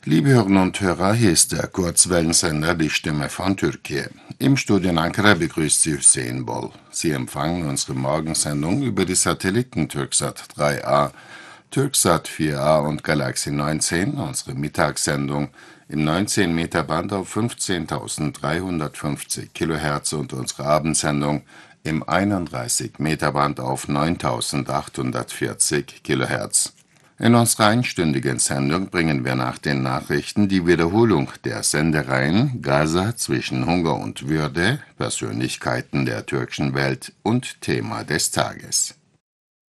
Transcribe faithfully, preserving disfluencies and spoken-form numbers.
Liebe Hörerinnen und Hörer, hier ist der Kurzwellensender Die Stimme von Türkei. Im Studio in Ankara begrüßt Sie Hüseyin Bol. Sie empfangen unsere Morgensendung über die Satelliten Türksat drei A, Türksat vier A und Galaxy neunzehn, unsere Mittagssendung im neunzehn Meter Band auf fünfzehntausenddreihundertfünfzig Kilohertz und unsere Abendsendung im einunddreißig Meter Band auf neuntausendachthundertvierzig Kilohertz. In unserer einstündigen Sendung bringen wir nach den Nachrichten die Wiederholung der Sendereihen Gaza zwischen Hunger und Würde, Persönlichkeiten der türkischen Welt und Thema des Tages.